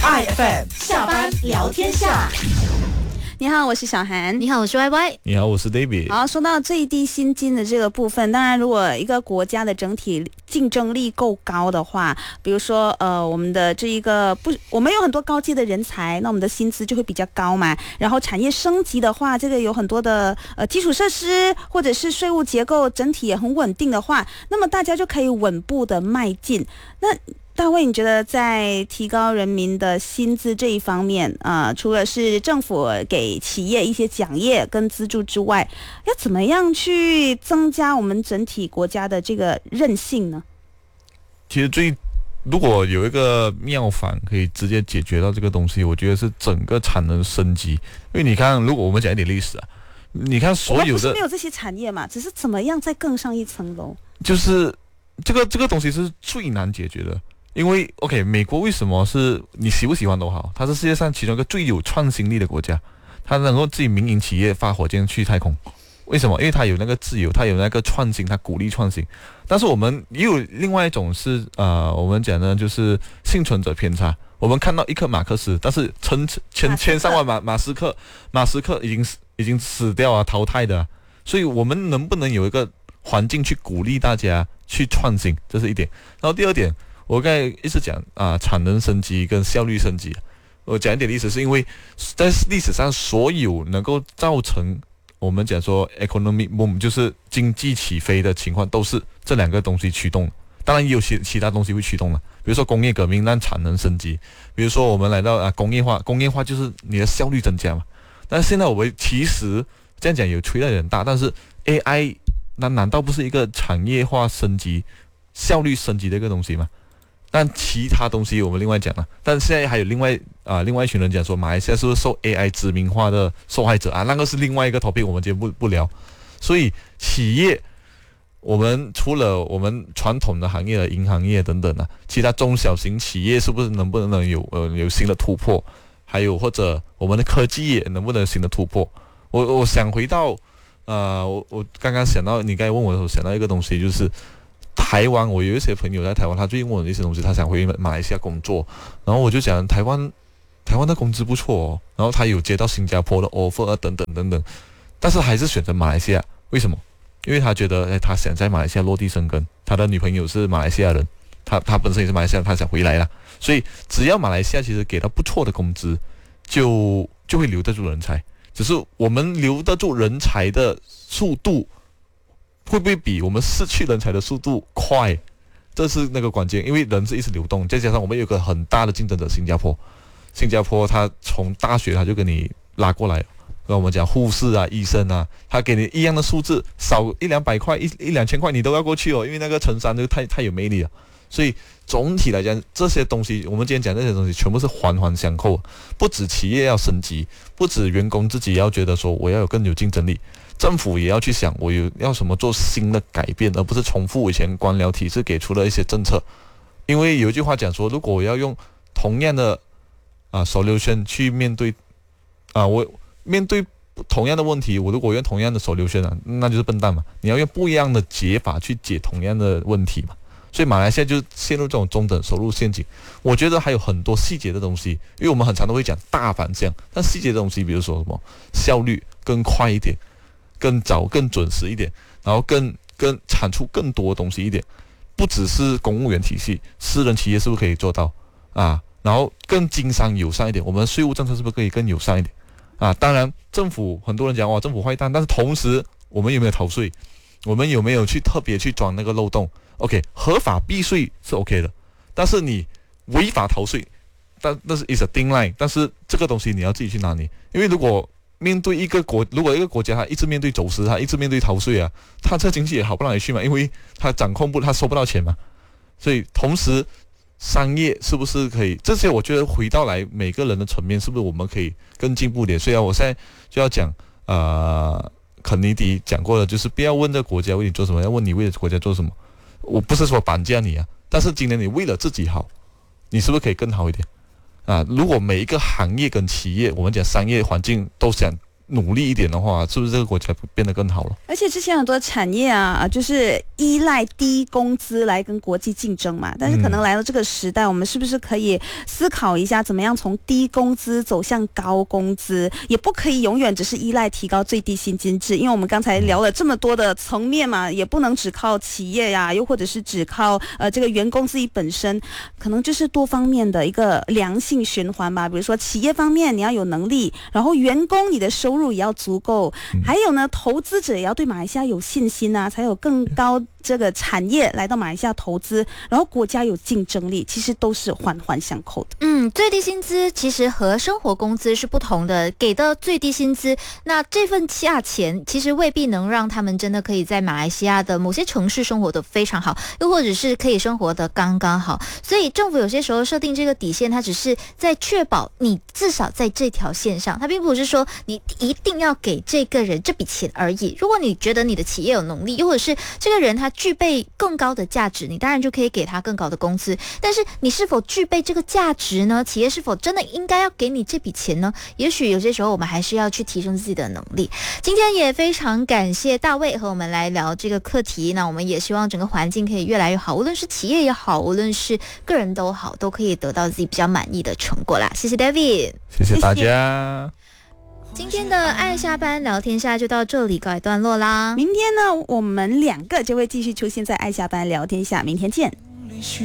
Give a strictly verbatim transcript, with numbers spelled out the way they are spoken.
I F M 下班聊天下。 你好，我是小韩。 你好，我是 Y Y。 你好，我是 David。 好，说到最低薪金的这个部分，当然，如果一个国家的整体竞争力够高的话，比如说呃，我们的这一个不，我们有很多高阶的人才，那我们的薪资就会比较高嘛。然后产业升级的话，这个有很多的呃基础设施或者是税务结构整体也很稳定的话，那么大家就可以稳步的迈进。那大卫，你觉得在提高人民的薪资这一方面，啊、呃，除了是政府给企业一些奖业跟资助之外，要怎么样去增加我们整体国家的这个韧性呢？ 其实最如果有一个妙法可以直接解决到这个东西，我觉得是整个产能升级。因为你看，如果我们讲一点历史啊，你看所有的我们不是没有这些产业嘛，只是怎么样再更上一层楼， 就是这个这个东西是最难解决的。因为 OK， 美国为什么是你喜不喜欢都好，它是世界上其中一个最有创新力的国家，它能够自己民营企业发火箭去太空。为什么？因为它有那个自由，它有那个创新，它鼓励创新。但是我们也有另外一种是呃，我们讲的就是幸存者偏差。我们看到一颗马克思，但是千千千上万马马斯克马斯克已经已经死掉啊，淘汰的、啊。所以我们能不能有一个环境去鼓励大家去创新，这是一点。然后第二点，我刚才一直讲啊，产能升级跟效率升级。我讲一点历史，是因为在历史上所有能够造成我们讲说 economic boom 就是经济起飞的情况，都是这两个东西驱动的。当然也有其其他东西会驱动了，比如说工业革命让产能升级，比如说我们来到啊工业化，工业化就是你的效率增加嘛。但是现在我们其实这样讲有吹得有点大，但是 A I 那难道不是一个产业化升级、效率升级的一个东西吗？但其他东西我们另外讲了，但现在还有另外啊、呃，另外一群人讲说，马来西亚是不是受 A I 殖民化的受害者啊？那个是另外一个 topic， 我们今天不不聊。所以企业，我们除了我们传统的行业的银行业等等啊，其他中小型企业是不是能不能有呃有新的突破？还有或者我们的科技业能不能有新的突破？我我想回到呃，我我刚刚想到你刚才问我的时候想到一个东西，就是台湾，我有一些朋友在台湾，他最近问我的一些东西，他想回马来西亚工作，然后我就讲台湾，台湾的工资不错哦，然后他有接到新加坡的 offer 啊，等等等等，但是还是选择马来西亚，为什么？因为他觉得，哎，他想在马来西亚落地生根，他的女朋友是马来西亚人，他他本身也是马来西亚人，他想回来啦，所以只要马来西亚其实给到不错的工资，就就会留得住人才，只是我们留得住人才的速度会不会比我们失去人才的速度快？这是那个关键，因为人是一直流动，再加上我们有个很大的竞争者新加坡，新加坡他从大学他就跟你拉过来，跟我们讲护士啊、医生啊，他给你一样的数字，少一两百块、一一两千块你都要过去哦，因为那个乘三就太太有魅力了。所以总体来讲，这些东西我们今天讲这些东西全部是环环相扣，不止企业要升级，不止员工自己要觉得说我要有更有竞争力。政府也要去想，我有要什么做新的改变，而不是重复以前官僚体制给出的一些政策。因为有一句话讲说，如果我要用同样的啊 solution 去面对啊，我面对同样的问题，我如果用同样的 solution 啊，那就是笨蛋嘛。你要用不一样的解法去解同样的问题嘛。所以马来西亚就陷入这种中等收入陷阱。我觉得还有很多细节的东西，因为我们很常都会讲大方向，但细节的东西，比如说什么效率更快一点。更早、更准时一点，然后更更产出更多的东西一点，不只是公务员体系，私人企业是不是可以做到啊？然后更经商友善一点，我们的税务政策是不是可以更友善一点啊？当然，政府很多人讲哇，政府坏蛋，但是同时我们有没有逃税？我们有没有去特别去钻那个漏洞 ？OK， 合法避税是 OK 的，但是你违法逃税，但那是 is a thin line， 但是这个东西你要自己去拿捏，因为如果面对一个国，如果一个国家它一直面对走私，它一直面对逃税啊，它这经济也好不到哪里去嘛，因为它掌控不，它收不到钱嘛。所以同时，商业是不是可以？这些我觉得回到来每个人的层面，是不是我们可以更进步一点？虽然我现在就要讲，呃，肯尼迪讲过的，就是不要问这个国家为你做什么，要问你为了国家做什么。我不是说绑架你啊，但是今天你为了自己好，你是不是可以更好一点？啊，如果每一个行业跟企业，我们讲商业环境都想努力一点的话，是不是这个国家变得更好了？ 而且之前很多产业啊，就是依赖低工资来跟国际竞争嘛。但是可能来到这个时代，嗯、我们是不是可以思考一下，怎么样从低工资走向高工资？也不可以永远只是依赖提高最低薪金制，因为我们刚才聊了这么多的层面嘛，也不能只靠企业呀、啊，又或者是只靠呃这个员工自己本身，可能就是多方面的一个良性循环吧。比如说企业方面你要有能力，然后员工你的收入也要足够，还有呢，投资者也要对马来西亚有信心啊，才有更高这个产业来到马来西亚投资，然后国家有竞争力，其实都是环环相扣的。 嗯，最低薪资其实和生活工资是不同的，给的最低薪资，那这份价钱其实未必能让他们真的可以在马来西亚的某些城市生活得非常好，又或者是可以生活得刚刚好。所以政府有些时候设定这个底线，它只是在确保你至少在这条线上，它并不是说你一定要给这个人这笔钱而已。如果你觉得你的企业有能力，又或者是这个人他具备更高的价值，你当然就可以给他更高的工资。但是你是否具备这个价值呢？企业是否真的应该要给你这笔钱呢？也许有些时候我们还是要去提升自己的能力。今天也非常感谢大卫和我们来聊这个课题，那我们也希望整个环境可以越来越好，无论是企业也好，无论是个人都好，都可以得到自己比较满意的成果啦。谢谢 David， 谢谢大家。 今天的爱下班聊天下就到这里告一段落啦。 明天呢，我们两个就会继续出现在爱下班聊天下，明天见。